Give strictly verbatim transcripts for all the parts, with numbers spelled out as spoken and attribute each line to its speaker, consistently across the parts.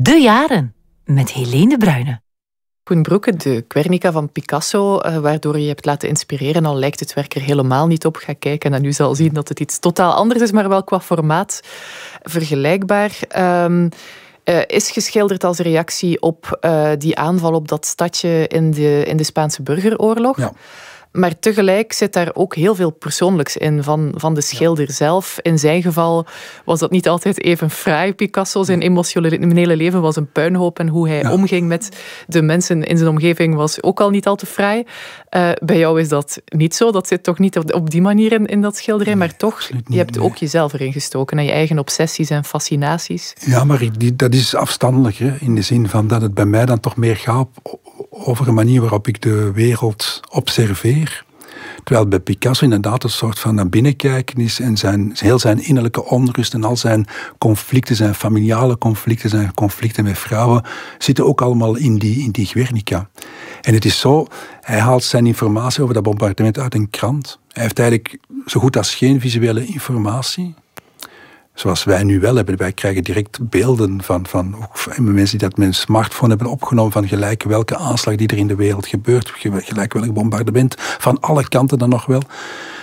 Speaker 1: De jaren met Helene de Bruyne.
Speaker 2: Koen Broeke, de Guernica van Picasso, uh, waardoor je je hebt laten inspireren, al lijkt het werk er helemaal niet op. Ga kijken en u zal zien dat het iets totaal anders is, maar wel qua formaat vergelijkbaar. Um, uh, is geschilderd als reactie op uh, die aanval op dat stadje in de, in de Spaanse burgeroorlog.
Speaker 3: Ja.
Speaker 2: Maar tegelijk zit daar ook heel veel persoonlijks in van, van de schilder ja. zelf. In zijn geval was dat niet altijd even fraai. Picasso, zijn emotionele leven was een puinhoop. En hoe hij ja. omging met de mensen in zijn omgeving was ook al niet al te fraai. Uh, bij jou is dat niet zo. Dat zit toch niet op, op die manier in, in dat schilderij. Nee, maar toch, niet, je hebt nee. ook jezelf erin gestoken. En je eigen obsessies en fascinaties.
Speaker 3: Ja, maar die, dat is afstandelijk. Hè, in de zin van dat het bij mij dan toch meer gaat over een manier waarop ik de wereld observeer. Terwijl bij Picasso inderdaad een soort van naar binnen kijken is en zijn, heel zijn innerlijke onrust en al zijn conflicten, zijn familiale conflicten, zijn conflicten met vrouwen, zitten ook allemaal in die, in die Guernica. En het is zo, hij haalt zijn informatie over dat bombardement uit een krant. Hij heeft eigenlijk zo goed als geen visuele informatie. Zoals wij nu wel hebben. Wij krijgen direct beelden van, van ook mensen die dat met een smartphone hebben opgenomen van gelijk welke aanslag die er in de wereld gebeurt, gelijk welk bombardement, van alle kanten dan nog wel.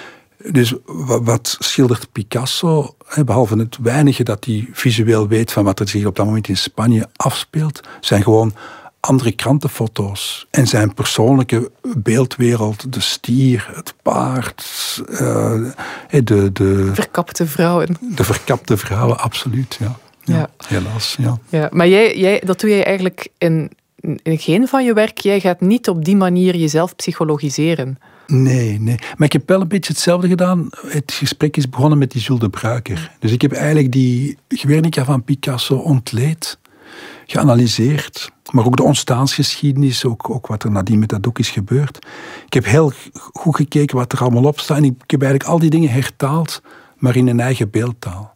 Speaker 3: Dus wat schildert Picasso, behalve het weinige dat hij visueel weet van wat er zich op dat moment in Spanje afspeelt, zijn gewoon andere krantenfoto's en zijn persoonlijke beeldwereld, de stier, het paard, uh, de, de...
Speaker 2: Verkapte vrouwen.
Speaker 3: De verkapte vrouwen, absoluut, ja. ja, ja. Helaas, ja.
Speaker 2: ja maar jij, jij, dat doe jij eigenlijk in, in geen van je werk. Jij gaat niet op die manier jezelf psychologiseren.
Speaker 3: Nee, nee. Maar ik heb wel een beetje hetzelfde gedaan. Het gesprek is begonnen met die Jules de Bruiker. Dus ik heb eigenlijk die Guernica van Picasso ontleed, geanalyseerd, maar ook de ontstaansgeschiedenis, ook, ook wat er nadien met dat doek is gebeurd. Ik heb heel goed gekeken wat er allemaal op staat en ik heb eigenlijk al die dingen hertaald, maar in een eigen beeldtaal.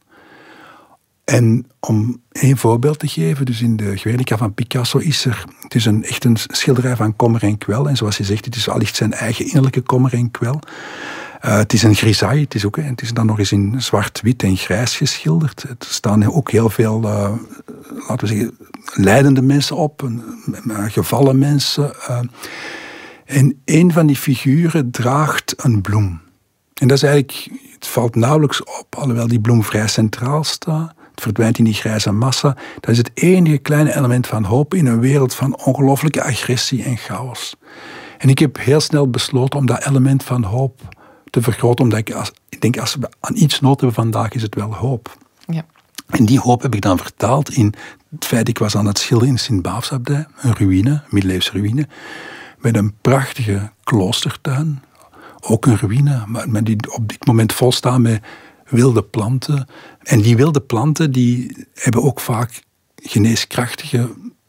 Speaker 3: En om één voorbeeld te geven, dus in de Guernica van Picasso is er, het is een, echt een schilderij van kommer en kwel, en zoals je zegt, het is allicht zijn eigen innerlijke kommer en kwel. Uh, het is een grisaille, het is, ook, het is dan nog eens in zwart-wit en grijs geschilderd. Er staan ook heel veel, uh, laten we zeggen, lijdende mensen op, uh, gevallen mensen. Uh, en een van die figuren draagt een bloem. En dat is eigenlijk, het valt nauwelijks op, alhoewel die bloem vrij centraal staat. Het verdwijnt in die grijze massa. Dat is het enige kleine element van hoop in een wereld van ongelooflijke agressie en chaos. En ik heb heel snel besloten om dat element van hoop te vergroten, omdat ik, als, ik denk, als we aan iets nood hebben vandaag, is het wel hoop.
Speaker 2: Ja.
Speaker 3: En die hoop heb ik dan vertaald in het feit, ik was aan het schilderen in Sint-Baafsabdij, een ruïne, een middeleeuwse ruïne, met een prachtige kloostertuin, ook een ruïne, maar die op dit moment volstaan met wilde planten. En die wilde planten, die hebben ook vaak geneeskrachtige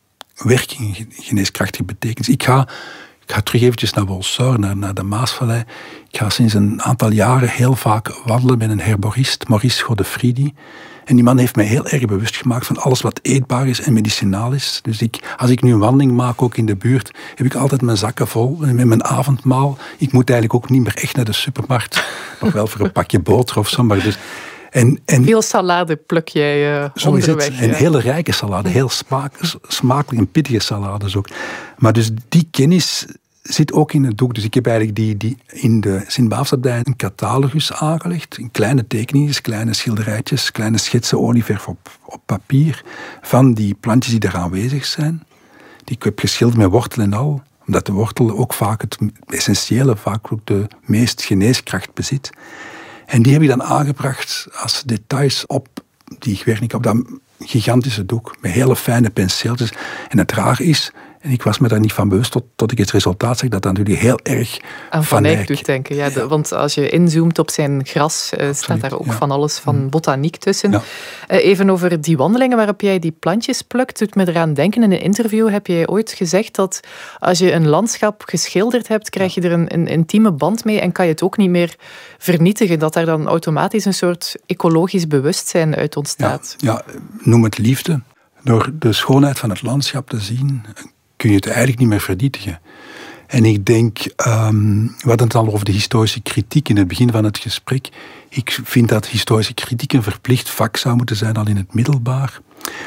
Speaker 3: werking, geneeskrachtige betekenis. Ik ga Ik ga terug eventjes naar Wolsoor, naar, naar de Maasvallei. Ik ga sinds een aantal jaren heel vaak wandelen met een herborist, Maurice Godefridi. En die man heeft mij heel erg bewust gemaakt van alles wat eetbaar is en medicinaal is. Dus ik, als ik nu een wandeling maak, ook in de buurt, heb ik altijd mijn zakken vol met mijn avondmaal. Ik moet eigenlijk ook niet meer echt naar de supermarkt. Nog wel voor een pakje boter of zo, maar dus... En, en,
Speaker 2: Veel salade pluk jij uh,
Speaker 3: zo
Speaker 2: onderweg.
Speaker 3: Is het. Een hele rijke salade, heel smaak, smakelijk en pittige salades ook. Maar dus die kennis zit ook in het doek. Dus ik heb eigenlijk die, die in de Sint-Baafsabdij een catalogus aangelegd. In kleine tekeningen, kleine schilderijtjes, kleine schetsen, olieverf op, op papier. Van die plantjes die er aanwezig zijn. Die ik heb geschilderd met wortel en al. Omdat de wortel ook vaak het essentiële, vaak ook de meest geneeskracht bezit. En die heb ik dan aangebracht als details op die Guernica, op dat gigantische doek, met hele fijne penseeltjes. En het raar is, en ik was me daar niet van bewust tot, tot ik het resultaat zag, dat dat natuurlijk heel erg
Speaker 2: aan Van Eyck doet denken. Ja, de, want als je inzoomt op zijn gras, uh, Absoluut, staat daar ook ja. van alles van botaniek tussen. Ja. Uh, even over die wandelingen waarop jij die plantjes plukt, doet me eraan denken. In een interview heb jij ooit gezegd dat als je een landschap geschilderd hebt, krijg je er een, een intieme band mee en kan je het ook niet meer vernietigen. Dat daar dan automatisch een soort ecologisch bewustzijn uit ontstaat.
Speaker 3: Ja, ja, noem het liefde. Door de schoonheid van het landschap te zien, kun je het eigenlijk niet meer vernietigen. En ik denk, um, we hadden het al over de historische kritiek in het begin van het gesprek. Ik vind dat historische kritiek een verplicht vak zou moeten zijn al in het middelbaar.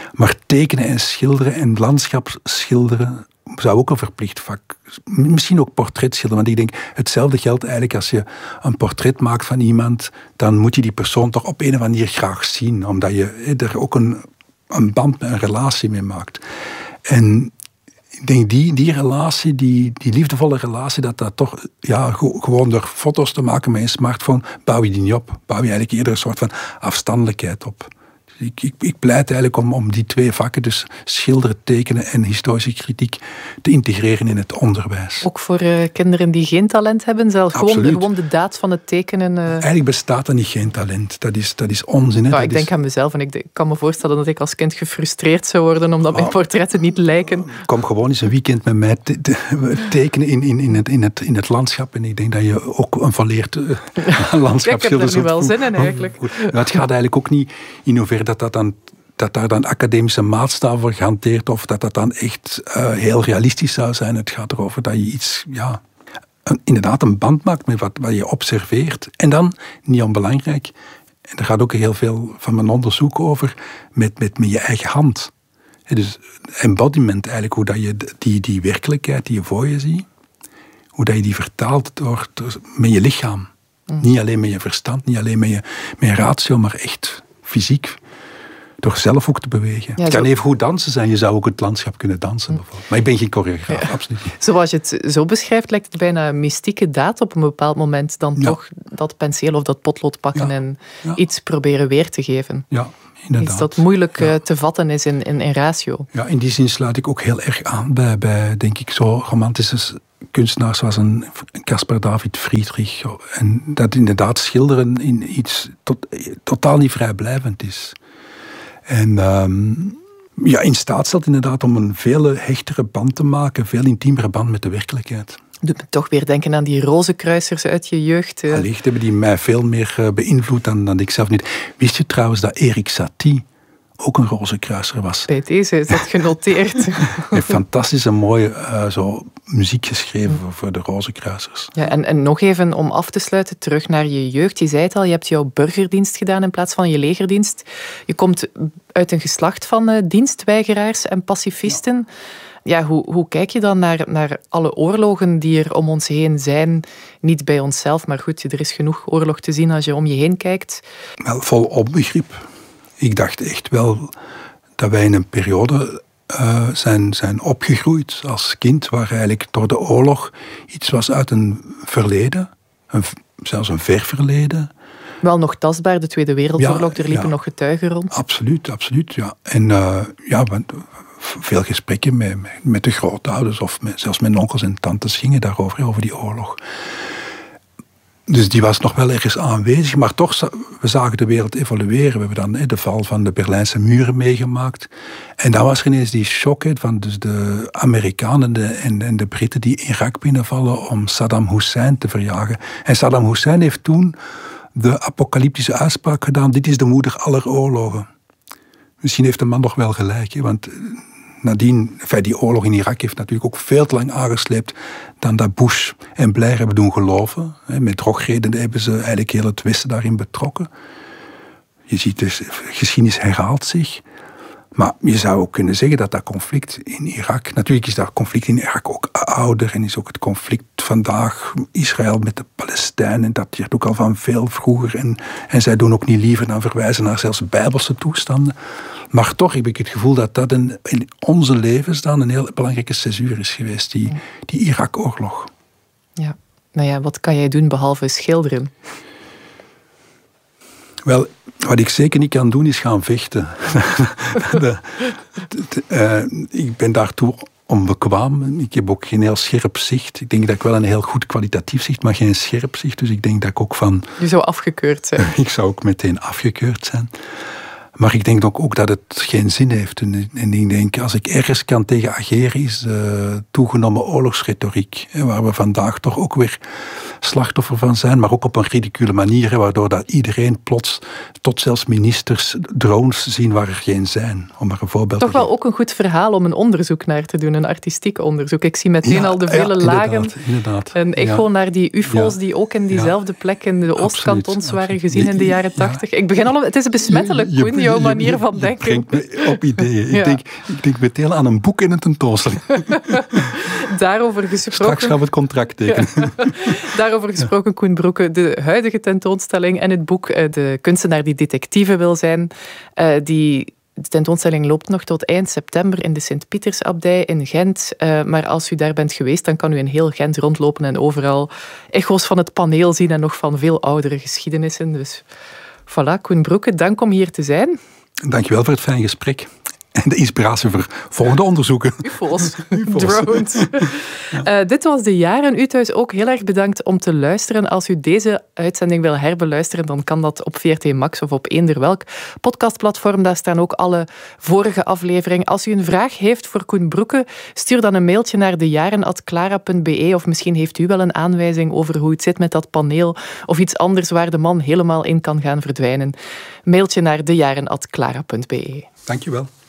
Speaker 3: Maar tekenen en schilderen en landschap schilderen zou ook een verplicht vak. Misschien ook portretschilderen. Want ik denk, hetzelfde geldt eigenlijk als je een portret maakt van iemand, dan moet je die persoon toch op een of andere manier graag zien. Omdat je er ook een, een band, een relatie mee maakt. En ik denk, die, die relatie, die, die liefdevolle relatie, dat dat toch, ja, gewoon door foto's te maken met een smartphone, bouw je die niet op. Bouw je eigenlijk eerder een soort van afstandelijkheid op. Ik, ik, ik pleit eigenlijk om, om die twee vakken, dus schilderen, tekenen en historische kritiek, te integreren in het onderwijs.
Speaker 2: Ook voor uh, kinderen die geen talent hebben, zelfs gewoon, gewoon de daad van het tekenen. Uh...
Speaker 3: Eigenlijk bestaat er niet geen talent. Dat is, dat is onzin. Hè?
Speaker 2: Ja,
Speaker 3: dat
Speaker 2: ik denk
Speaker 3: is...
Speaker 2: aan mezelf en ik, ik kan me voorstellen dat ik als kind gefrustreerd zou worden omdat oh. mijn portretten niet lijken.
Speaker 3: Kom gewoon eens een weekend met mij te, te, tekenen in, in, in, het, in, het, in het landschap en ik denk dat je ook een volleerd uh, landschapsschilder
Speaker 2: zult. Ik heb er nu wel zin in eigenlijk.
Speaker 3: Nou, het gaat eigenlijk ook niet in hoeverre dat dat dan dat daar dan academische maatstaven voor gehanteerd of dat dat dan echt uh, heel realistisch zou zijn. Het gaat erover dat je iets, ja, een, inderdaad een band maakt met wat, wat je observeert. En dan, niet onbelangrijk, en daar gaat ook heel veel van mijn onderzoek over, met, met, met je eigen hand. He, dus embodiment eigenlijk, hoe dat je die, die werkelijkheid die je voor je ziet, hoe dat je die vertaalt door, door, met je lichaam. Mm. Niet alleen met je verstand, niet alleen met je, met je ratio, maar echt fysiek. Door zelf ook te bewegen. Ja, het kan zo... even goed dansen zijn. Je zou ook het landschap kunnen dansen. Mm. Bijvoorbeeld. Maar ik ben geen choreograaf, ja. absoluut niet.
Speaker 2: Zoals je het zo beschrijft, lijkt het bijna een mystieke daad op een bepaald moment dan ja. toch dat penseel of dat potlood pakken ja. en ja. iets proberen weer te geven.
Speaker 3: Ja, inderdaad.
Speaker 2: Iets dat moeilijk ja. te vatten is in, in, in ratio.
Speaker 3: Ja, in die zin sluit ik ook heel erg aan bij, bij denk ik, zo romantische kunstenaars zoals een Caspar David Friedrich. En dat inderdaad schilderen in iets tot, totaal niet vrijblijvend is. En um, ja, in staat stelt inderdaad om een veel hechtere band te maken, een veel intiemere band met de werkelijkheid.
Speaker 2: Doet me toch weer denken aan die rozenkruisers uit je jeugd. Uh.
Speaker 3: Allicht hebben die mij veel meer uh, beïnvloed dan, dan ik zelf niet. Wist je trouwens dat Erik Satie ook een rozenkruiser was?
Speaker 2: Bij deze is dat genoteerd.
Speaker 3: Hij heeft fantastische mooie uh, zo, muziek geschreven voor, voor de rozenkruisers.
Speaker 2: Ja, en, en nog even om af te sluiten, terug naar je jeugd. Je zei het al, je hebt jouw burgerdienst gedaan in plaats van je legerdienst. Je komt uit een geslacht van uh, dienstweigeraars en pacifisten. Ja. Ja, hoe, hoe kijk je dan naar, naar alle oorlogen die er om ons heen zijn? Niet bij onszelf, maar goed, er is genoeg oorlog te zien als je om je heen kijkt.
Speaker 3: Wel, vol onbegrip. Ik dacht echt wel dat wij in een periode uh, zijn, zijn opgegroeid als kind, waar eigenlijk door de oorlog iets was uit een verleden, een, zelfs een ver verleden.
Speaker 2: Wel nog tastbaar, de Tweede Wereldoorlog, ja, er liepen ja, nog getuigen rond.
Speaker 3: Absoluut, absoluut, ja. En uh, ja, veel gesprekken met, met de grootouders of met, zelfs mijn onkels en tantes gingen daarover, over die oorlog. Dus die was nog wel ergens aanwezig, maar toch, we zagen de wereld evolueren. We hebben dan de val van de Berlijnse muren meegemaakt. En dan was er ineens die shock van dus de Amerikanen de, en, en de Britten die Irak binnenvallen om Saddam Hussein te verjagen. En Saddam Hussein heeft toen de apocalyptische uitspraak gedaan: dit is de moeder aller oorlogen. Misschien heeft de man nog wel gelijk, hè, want nadien, enfin, die oorlog in Irak heeft natuurlijk ook veel te lang aangesleept dan dat Bush en Blair hebben doen geloven. Met drogredenen hebben ze eigenlijk heel het Westen daarin betrokken. Je ziet dus, geschiedenis herhaalt zich. Maar je zou ook kunnen zeggen dat dat conflict in Irak... Natuurlijk is dat conflict in Irak ook ouder en is ook het conflict vandaag Israël met de Palestijnen. Dat is ook al van veel vroeger. En, en zij doen ook niet liever dan verwijzen naar zelfs bijbelse toestanden. Maar toch heb ik het gevoel dat dat een, in onze levens dan een heel belangrijke césuur is geweest, die, die Irak-oorlog.
Speaker 2: Ja, nou ja, wat kan jij doen behalve schilderen?
Speaker 3: Wel, wat ik zeker niet kan doen is gaan vechten. de, de, de, uh, ik ben daartoe onbekwaam. Ik heb ook geen heel scherp zicht. Ik denk dat ik wel een heel goed kwalitatief zicht, maar geen scherp zicht. Dus ik denk dat ik ook van...
Speaker 2: Je zou afgekeurd zijn.
Speaker 3: ik zou ook meteen afgekeurd zijn. Maar ik denk ook, ook dat het geen zin heeft. En, en ik denk, als ik ergens kan tegen ageren, is uh, toegenomen oorlogsretoriek. Hè, waar we vandaag toch ook weer slachtoffer van zijn, maar ook op een ridicule manier, hè, waardoor dat iedereen plots, tot zelfs ministers, drones zien waar er geen zijn. Om maar een voorbeeld
Speaker 2: toch
Speaker 3: te
Speaker 2: wel ook een goed verhaal om een onderzoek naar te doen, een artistiek onderzoek. Ik zie meteen ja, al de vele
Speaker 3: ja,
Speaker 2: lagen.
Speaker 3: Inderdaad, inderdaad.
Speaker 2: En echo
Speaker 3: ja.
Speaker 2: naar die ufo's ja. die ook in diezelfde plek in de Oostkantons waren gezien in de jaren tachtig. Ja. Ik begin al, het is besmettelijk, Koen. jouw manier van
Speaker 3: je
Speaker 2: denken.
Speaker 3: brengt me op ideeën.
Speaker 2: Ja.
Speaker 3: Ik, denk, ik denk meteen aan een boek in een tentoonstelling.
Speaker 2: Daarover gesproken.
Speaker 3: Straks gaan we het contract tekenen.
Speaker 2: Ja. Daarover gesproken, Koen Broeke, de huidige tentoonstelling en het boek De kunstenaar die detectieve wil zijn. Uh, die De tentoonstelling loopt nog tot eind september in de Sint-Pietersabdij in Gent. Uh, maar als u daar bent geweest, dan kan u in heel Gent rondlopen en overal echo's van het paneel zien en nog van veel oudere geschiedenissen. Dus voilà, Koen Broeke, dank om hier te zijn.
Speaker 3: Dankjewel voor het fijne gesprek. En de inspiratie voor volgende onderzoeken.
Speaker 2: U Ufo's, drones. Ja. Uh, dit was De Jaren. U thuis ook heel erg bedankt om te luisteren. Als u deze uitzending wil herbeluisteren, dan kan dat op V R T Max of op eender welk podcastplatform. Daar staan ook alle vorige afleveringen. Als u een vraag heeft voor Koen Broeke, stuur dan een mailtje naar dejaren at clara punt b e of misschien heeft u wel een aanwijzing over hoe het zit met dat paneel of iets anders waar de man helemaal in kan gaan verdwijnen. Mailtje naar dejaren at clara punt b e.
Speaker 3: Dankjewel.